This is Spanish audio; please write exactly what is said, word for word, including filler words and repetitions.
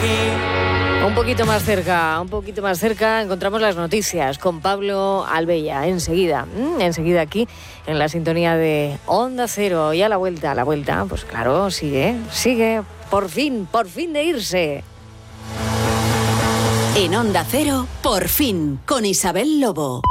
Un poquito más cerca, un poquito más cerca encontramos las noticias con Pablo Albella. Enseguida, enseguida aquí en la sintonía de Onda Cero. Y a la vuelta, a la vuelta, pues claro, sigue, sigue, por fin, por fin de irse. En Onda Cero, por fin, con Isabel Lobo.